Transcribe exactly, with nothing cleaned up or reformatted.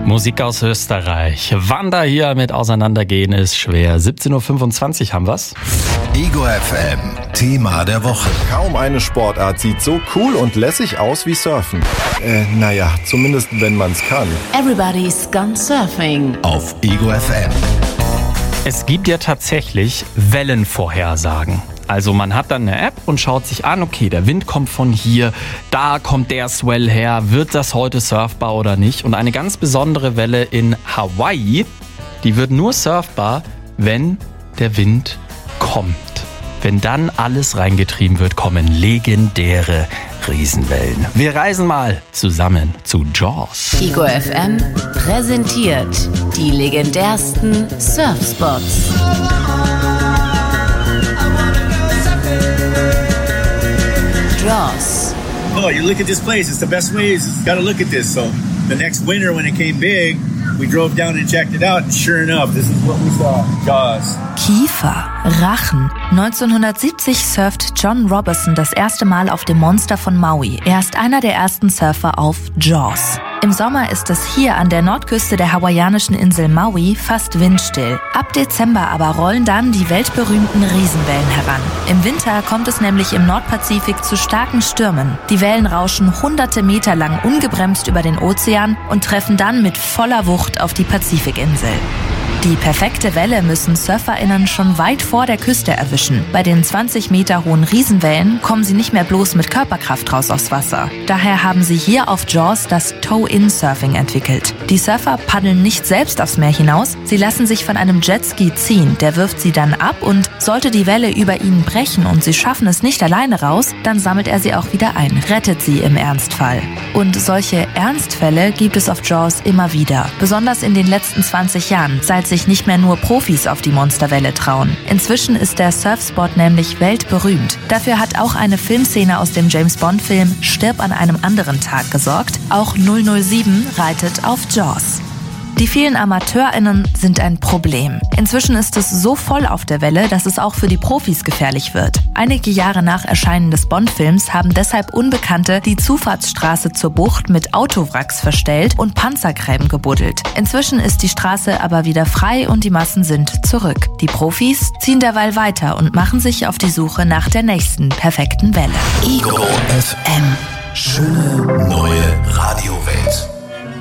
Musik aus Österreich. Wanda hier mit Auseinandergehen ist schwer. siebzehn Uhr fünfundzwanzig haben wir's. Ego F M, Thema der Woche. Kaum eine Sportart sieht so cool und lässig aus wie Surfen. Äh, naja, zumindest wenn man's kann. Everybody's gone surfing. Auf Ego F M. Es gibt ja tatsächlich Wellenvorhersagen. Also man hat dann eine App und schaut sich an, okay, der Wind kommt von hier, da kommt der Swell her, wird das heute surfbar oder nicht? Und eine ganz besondere Welle in Hawaii, die wird nur surfbar, wenn der Wind kommt. Wenn dann alles reingetrieben wird, kommen legendäre Riesenwellen. Wir reisen mal zusammen zu Jaws. Ego F M präsentiert die legendärsten Surfspots. Jaws. Oh, you look at this place. It's the best way. You got to look at this. So the next winter when it came big, we drove down and checked it out. And sure enough, this is what we saw. Jaws. Kiefer, Rachen. neunzehnhundertsiebzig surft John Robertson das erste Mal auf dem Monster von Maui. Er ist einer der ersten Surfer auf Jaws. Im Sommer ist es hier an der Nordküste der hawaiianischen Insel Maui fast windstill. Ab Dezember aber rollen dann die weltberühmten Riesenwellen heran. Im Winter kommt es nämlich im Nordpazifik zu starken Stürmen. Die Wellen rauschen hunderte Meter lang ungebremst über den Ozean und treffen dann mit voller Wucht auf die Pazifikinsel. Die perfekte Welle müssen SurferInnen schon weit vor der Küste erwischen. Bei den zwanzig Meter hohen Riesenwellen kommen sie nicht mehr bloß mit Körperkraft raus aufs Wasser. Daher haben sie hier auf Jaws das Tow-In-Surfing entwickelt. Die Surfer paddeln nicht selbst aufs Meer hinaus, sie lassen sich von einem Jetski ziehen. Der wirft sie dann ab und sollte die Welle über ihnen brechen und sie schaffen es nicht alleine raus, dann sammelt er sie auch wieder ein, rettet sie im Ernstfall. Und solche Ernstfälle gibt es auf Jaws immer wieder. Besonders in den letzten zwanzig Jahren, seit sich nicht mehr nur Profis auf die Monsterwelle trauen. Inzwischen ist der Surfspot nämlich weltberühmt. Dafür hat auch eine Filmszene aus dem James-Bond-Film Stirb an einem anderen Tag gesorgt. Auch null null sieben reitet auf Jaws. Die vielen AmateurInnen sind ein Problem. Inzwischen ist es so voll auf der Welle, dass es auch für die Profis gefährlich wird. Einige Jahre nach Erscheinen des Bond-Films haben deshalb Unbekannte die Zufahrtsstraße zur Bucht mit Autowracks verstellt und Panzergräben gebuddelt. Inzwischen ist die Straße aber wieder frei und die Massen sind zurück. Die Profis ziehen derweil weiter und machen sich auf die Suche nach der nächsten perfekten Welle. Ego F M. Schöne neue Radiowelt.